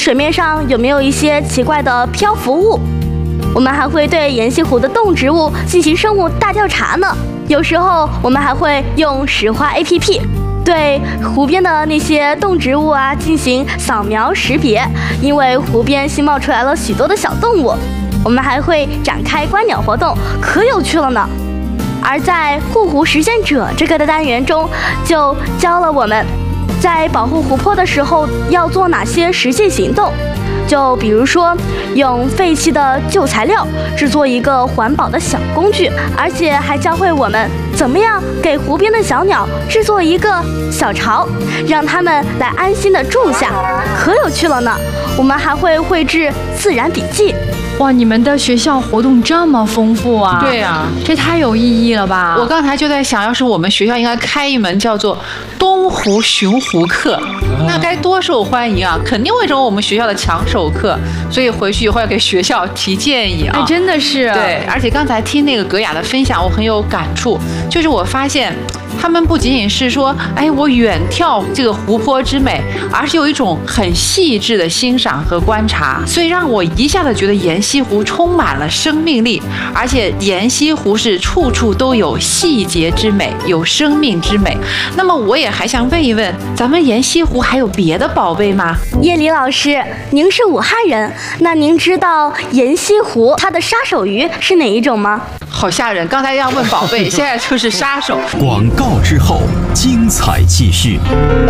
水面上有没有一些奇怪的漂浮物。我们还会对沿溪湖的动植物进行生物大调查呢。有时候我们还会用石化 APP 对湖边的那些动植物啊进行扫描识别，因为湖边新冒出来了许多的小动物。我们还会展开观鸟活动，可有趣了呢。而在护湖实践者这个的单元中，就教了我们在保护湖泊的时候要做哪些实际行动。就比如说，用废弃的旧材料制作一个环保的小工具，而且还教会我们怎么样给湖边的小鸟制作一个小巢，让它们来安心的住下，可有趣了呢。我们还会绘制自然笔记。 哇，你们的学校活动这么丰富啊！ 对啊， 这太有意义了吧！ 我刚才就在想，要是我们学校应该开一门叫做东湖寻湖课，那该多受欢迎啊！肯定会成为我们学校的抢手课，所以回去以后要给学校提建议啊！ 哎，真的是。 对，而且刚才听那个格雅的分享，我很有感触，就是我发现他们不仅仅是说，哎，我远眺这个湖泊之美，而是有一种很细致的欣赏和观察，所以让我一下子觉得沿溪湖充满了生命力，而且沿溪湖是处处都有细节之美，有生命之美。那么我也还想问一问，咱们沿溪湖还有别的宝贝吗？ 叶黎老师，您是武汉人，那您知道沿溪湖它的杀手鱼是哪一种吗？ 好吓人！刚才要问宝贝，现在就是杀手。 广告之后，精彩继续。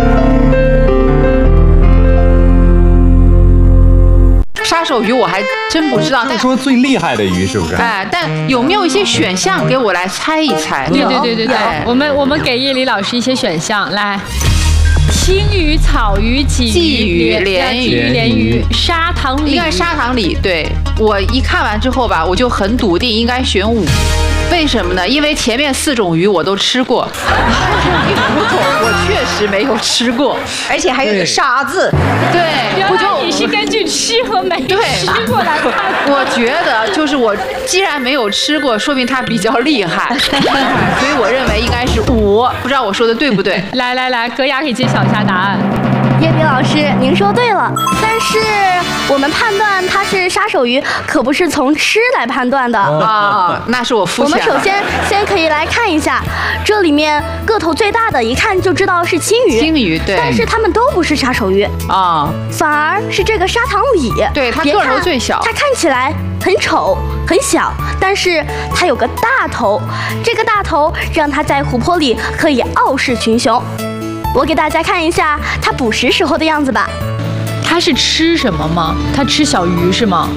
杀手鱼我还真不知道， 就是说最厉害的鱼是不是？ 哎，但有没有一些选项给我来猜一猜？ 对，我们给叶黎老师一些选项来。青鱼、草鱼、鲫鱼、鲢鱼、砂糖鲤， 应该是砂糖鲤。对，我一看完之后吧，我就很笃定应该选5。为什么呢？因为前面4种鱼我都吃过，5种我确实没有吃过， 而且还有一个沙字。 对， 我就你是根据吃和没吃过来看。 我觉得就是我既然没有吃过，说明它比较厉害，所以我认为应该是5。不知道我说的对不对？ 来，格雅可以揭晓一下答案。 叶黎老师，您说对了，但是我们判断它是杀手鱼，可不是从吃来判断的啊。那是我肤浅了。 我们首先可以来看一下，这里面个头最大的，一看就知道是青鱼。 青鱼，对。 但是它们都不是杀手鱼啊，反而是这个砂糖鲤。 对，它个头最小。 它看起来很丑很小，但是它有个大头，这个大头让它在湖泊里可以傲视群雄。我给大家看一下它捕食时候的样子吧。 它是吃什么吗？它吃小鱼是吗？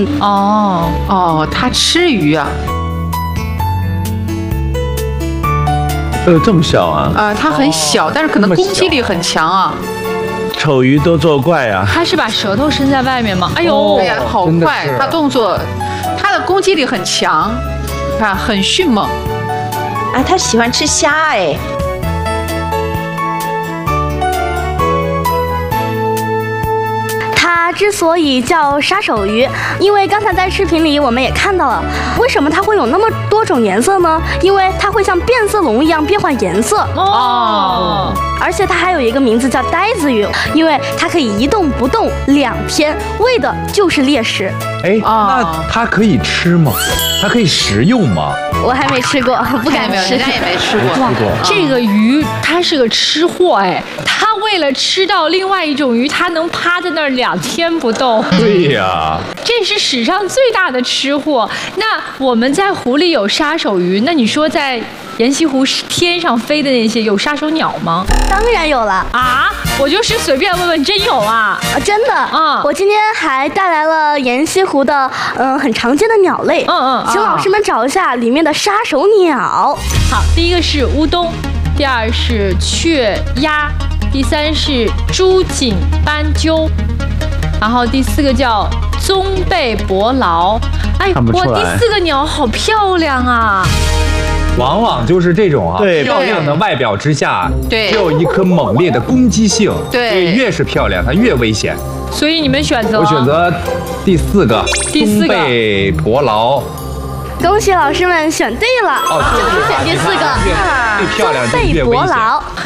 它吃鱼啊。 这么小啊？ 它很小，但是可能攻击力很强啊。 丑鱼多作怪啊！ 它是把舌头伸在外面吗？哎呦， 对呀，好快！它动作，它的攻击力很强，看很迅猛。 啊，它喜欢吃虾哎。 它之所以叫杀手鱼，因为刚才在视频里我们也看到了，为什么它会有那么多种颜色呢？因为它会像变色龙一样变换颜色哦。而且它还有一个名字叫呆子鱼，因为它可以一动不动2天，为的就是猎食。 哎，那它可以吃吗？它可以食用吗？ 我还没吃过，不敢吃， 人家也没吃过。 这个鱼它是个吃货哎，它为了吃到另外一种鱼，它能趴在那儿2天不动。 对呀， 这是史上最大的吃货。那我们在湖里有杀手鱼，那你说在沿溪湖天上飞的那些有杀手鸟吗？ 当然有了啊！我就是随便问问，真有啊？ 真的啊！我今天还带来了沿溪湖的很常见的鸟类，请老师们找一下里面的杀手鸟。 好，第一个是乌冬，第2是雀鸭，第3是朱颈斑鸠，然后第4个叫棕背伯劳。哎，哇，第4个鸟好漂亮啊！ 往往就是这种啊，漂亮的外表之下， 对， 只有一颗猛烈的攻击性， 对， 越是漂亮，它越危险。 所以你们选择？ 我选择第4个，棕背伯劳。 恭喜老师们选对了，就是选第4个， 越漂亮就越危险。 它这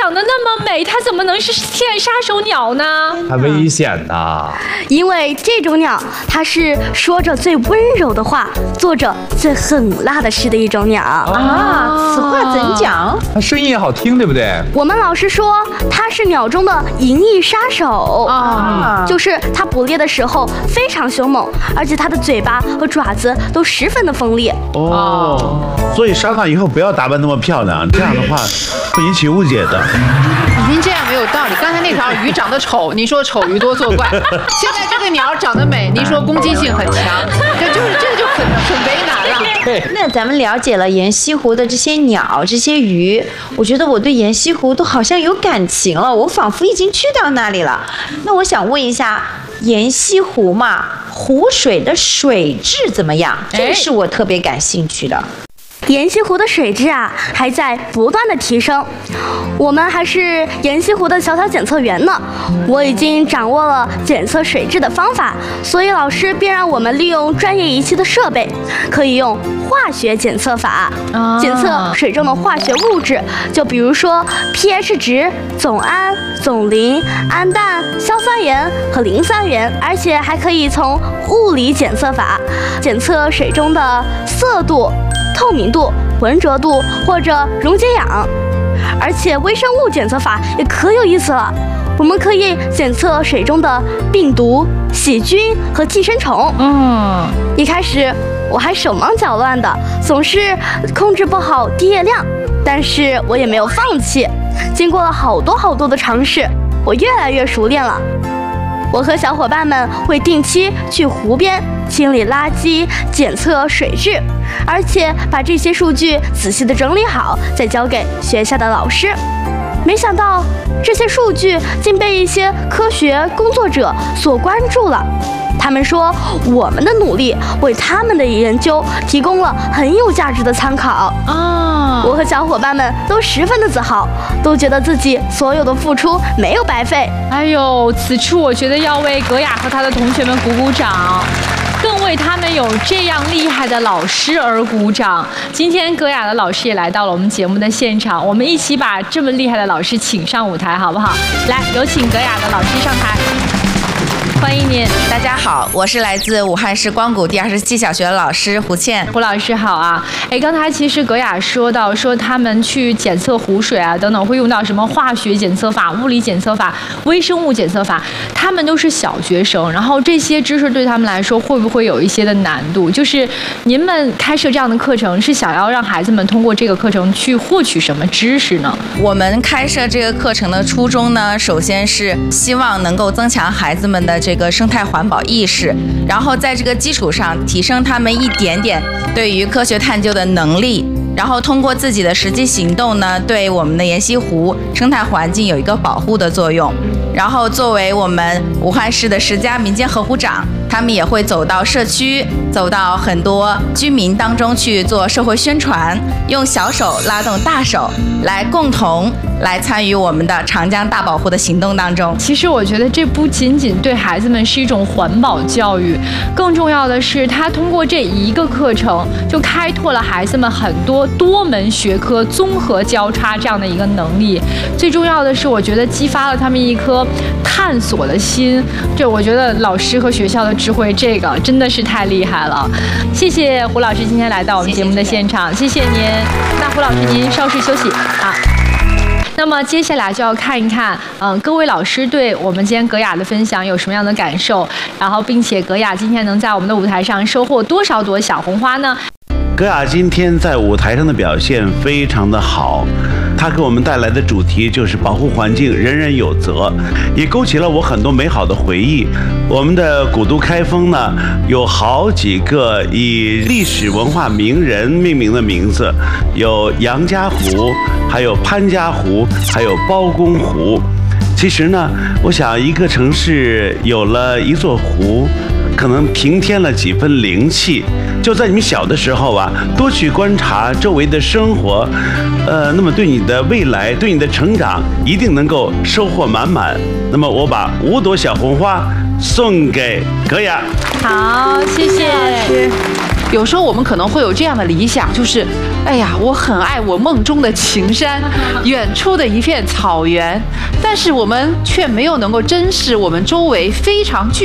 长得那么美，它怎么能是天然杀手鸟呢？ 它危险呐！ 因为这种鸟，它是说着最温柔的话，做着最狠辣的事的一种鸟啊。此话怎讲？ 它声音也好听，对不对？ 我们老师说它是鸟中的银翼杀手啊， 就是它捕猎的时候非常凶猛，而且它的嘴巴和爪子都十分的锋利。 所以上场以后不要打扮那么漂亮，这样的话会引起误解的。 您这样没有道理。刚才那条鱼长得丑，你说丑鱼多作怪；现在这个鸟长得美，您说攻击性很强，这就很为难了。 那咱们了解了沿西湖的这些鸟、这些鱼，我觉得我对沿西湖都好像有感情了，我仿佛已经去到那里了。那我想问一下，沿西湖嘛，湖水的水质怎么样？这个是我特别感兴趣的。 沿西湖的水质啊，还在不断的提升。我们还是沿西湖的小小检测员呢，我已经掌握了检测水质的方法，所以老师便让我们利用专业仪器的设备，可以用化学检测法检测水中的化学物质，就比如说 pH 值、总胺、总磷、氨氮、硝酸盐和磷酸盐，而且还可以从物理检测法检测水中的色度、透明度、浑浊度或者溶解氧，而且微生物检测法也可有意思了。我们可以检测水中的病毒、细菌和寄生虫。一开始我还手忙脚乱的，总是控制不好滴液量，但是我也没有放弃。经过了好多的尝试，我越来越熟练了。我和小伙伴们会定期去湖边清理垃圾，检测水质，而且把这些数据仔细的整理好，再交给学校的老师。没想到这些数据竟被一些科学工作者所关注了。他们说我们的努力为他们的研究提供了很有价值的参考。我和小伙伴们都十分的自豪，都觉得自己所有的付出没有白费。 哎呦，此处我觉得要为葛雅和他的同学们鼓鼓掌，更为他们有这样厉害的老师而鼓掌。今天葛雅的老师也来到了我们节目的现场，我们一起把这么厉害的老师请上舞台好不好？来，有请葛雅的老师上台。欢迎您， 大家好，我是来自武汉市光谷第27小学的老师胡倩。 胡老师好啊！刚才其实葛雅说到他们去检测湖水啊等等会用到什么化学检测法、物理检测法、微生物检测法，他们都是小学生，然后这些知识对他们来说会不会有一些的难度？就是您们开设这样的课程，是想要让孩子们通过这个课程去获取什么知识呢？ 我们开设这个课程的初衷呢，首先是希望能够增强孩子们的这个生态环保意识，然后在这个基础上提升他们一点点对于科学探究的能力，然后通过自己的实际行动呢，对我们的沿溪湖生态环境有一个保护的作用。然后作为我们武汉市的10家民间河湖长，他们也会走到社区，走到很多居民当中去做社会宣传，用小手拉动大手，来共同来参与我们的长江大保护的行动当中。 其实我觉得这不仅仅对孩子们是一种环保教育，更重要的是他通过这一个课程就开拓了孩子们很多多门学科综合交叉这样的一个能力。最重要的是我觉得激发了他们一颗探索的心，这我觉得老师和学校的智慧这个真的是太厉害了。谢谢胡老师今天来到我们节目的现场，谢谢您。那胡老师您稍事休息啊。那么接下来就要看一看，各位老师对我们今天葛雅的分享有什么样的感受，然后并且葛雅今天能在我们的舞台上收获多少朵小红花呢？ 葛雅今天在舞台上的表现非常的好，她给我们带来的主题就是保护环境，人人有责，也勾起了我很多美好的回忆。我们的古都开封呢，有好几个以历史文化名人命名的名字，有杨家湖，还有潘家湖，还有包公湖。其实呢，我想一个城市有了一座湖， 可能平添了几分灵气。就在你们小的时候啊，多去观察周围的生活，那么对你的未来，对你的成长，一定能够收获满满。那么我把5朵小红花送给格雅。 好，谢谢老师。 有时候我们可能会有这样的理想，就是，哎呀，我很爱我梦中的情山，远处的一片草原，但是我们却没有能够珍视我们周围非常具